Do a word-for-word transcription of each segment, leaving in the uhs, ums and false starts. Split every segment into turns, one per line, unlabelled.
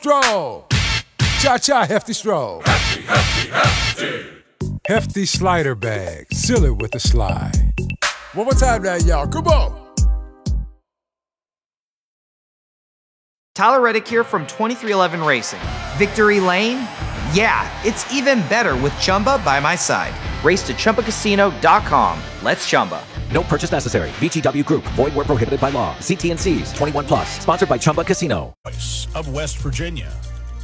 Stroll. Cha-cha, hefty stroll.
Hefty, hefty, hefty.
Hefty slider bag. Seal it with a slide. One more time now, y'all. Come on.
Tyler Reddick here from twenty-three eleven Racing. Victory Lane? Yeah, it's even better with Chumba by my side. Race to Chumba Casino dot com. Let's Chumba.
No purchase necessary. V G W Group. Void where prohibited by law. See T N Cs. twenty-one plus. Sponsored by Chumba Casino.
Of West Virginia.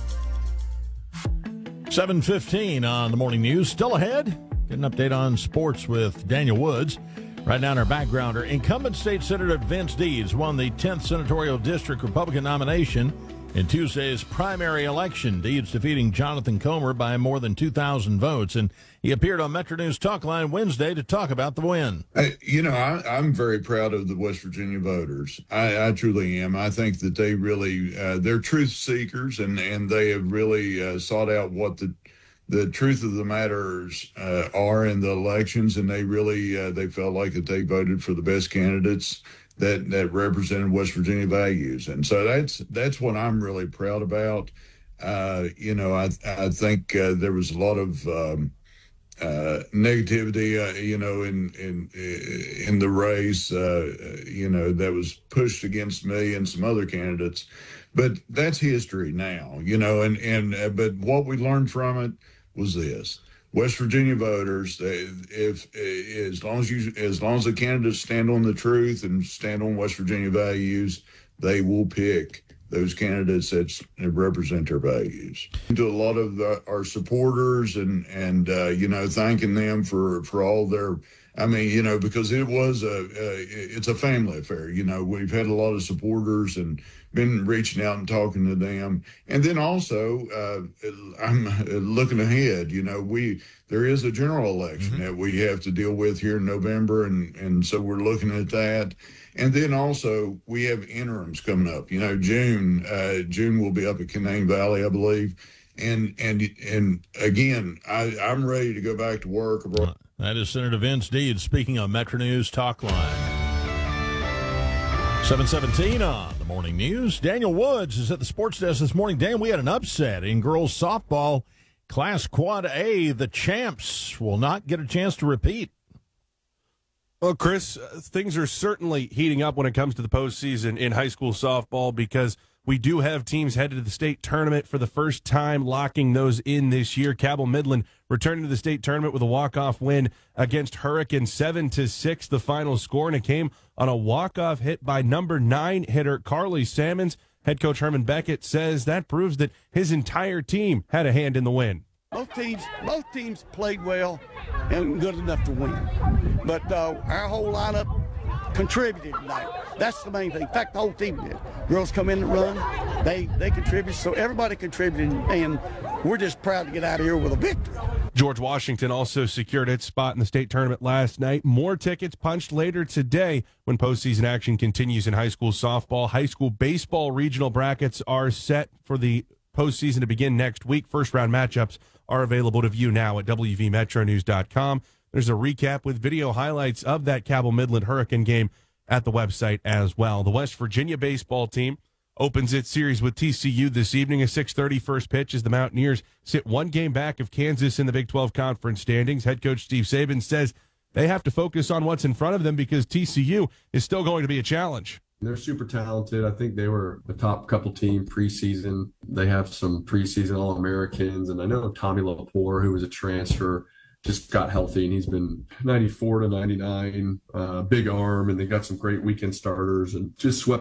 seven fifteen on the morning news. Still ahead. Get an update on sports with Daniel Woods. Right now in our backgrounder, incumbent state senator Vince Deeds won the tenth senatorial district Republican nomination in Tuesday's primary election. Deeds defeating Jonathan Comer by more than two thousand votes, and he appeared on Metro News Talkline Wednesday to talk about the win.
I, you know, I, I'm very proud of the West Virginia voters. I, I truly am. I think that they really, uh, they're truth seekers, and, and they have really uh, sought out what the the truth of the matters uh, are in the elections, and they really, uh, they felt like that they voted for the best candidates that, that represented West Virginia values. And so that's, that's what I'm really proud about. Uh, you know, I, I think uh, there was a lot of um, uh, negativity, uh, you know, in, in, in the race, uh, you know, that was pushed against me and some other candidates, but that's history now, you know, and, and, uh, but what we learned from it was this: West Virginia voters, they, if as long as you, as long as the candidates stand on the truth and stand on West Virginia values, they will pick those candidates that represent their values. To a lot of the, our supporters, and and uh, you know, thanking them for for all their. I mean, you know, because it was a, a it's a family affair. You know, we've had a lot of supporters and been reaching out and talking to them. And then also, uh, I'm looking ahead. You know, we there is a general election mm-hmm. that we have to deal with here in November, and and so we're looking at that. And then also we have interims coming up. You know, June uh, June will be up at Canaan Valley, I believe. And and and again, I, I'm ready to go back to work.
That is Senator Vince Deeds speaking on Metro News Talkline. seven seventeen on the morning news. Daniel Woods is at the sports desk this morning. Dan, we had an upset in girls softball, Class Quad A. The champs will not get a chance to repeat.
Well, Chris, uh, things are certainly heating up when it comes to the postseason in high school softball, because we do have teams headed to the state tournament for the first time, locking those in this year. Cabell Midland returning to the state tournament with a walk-off win against Hurricane, seven to six, the final score, and it came on a walk-off hit by number nine hitter Carly Salmons. Head coach Herman Beckett says that proves that his entire team had a hand in the win.
Both teams, both teams played well and good enough to win, but uh, our whole lineup contributed tonight. That's the main thing. In fact, the whole team did. Girls come in and run. They they contribute. So everybody contributed, and we're just proud to get out of here with a victory.
George Washington also secured its spot in the state tournament last night. More tickets punched later today when postseason action continues in high school softball. High school baseball regional brackets are set for the postseason to begin next week. First round matchups are available to view now at W V Metro News dot com. There's a recap with video highlights of that Cabell Midland Hurricane game at the website as well. The West Virginia baseball team opens its series with T C U this evening. A six thirty first pitch as the Mountaineers sit one game back of Kansas in the Big twelve Conference standings. Head coach Steve Saban says they have to focus on what's in front of them because T C U is still going to be a challenge.
They're super talented. I think they were the top couple team preseason. They have some preseason All-Americans, and I know Tommy Lepore, who was a transfer, just got healthy, and he's been ninety-four to ninety-nine, uh, big arm, and they got some great weekend starters and just swept